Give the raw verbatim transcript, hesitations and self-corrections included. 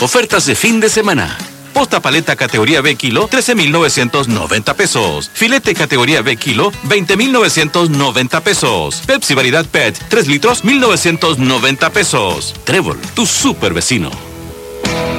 Ofertas de fin de semana. Posta paleta categoría B kilo, trece mil novecientos noventa pesos. Filete categoría B kilo, veinte mil novecientos noventa pesos. Pepsi variedad P E T, tres litros, mil novecientos noventa pesos. Trébol, tu super vecino.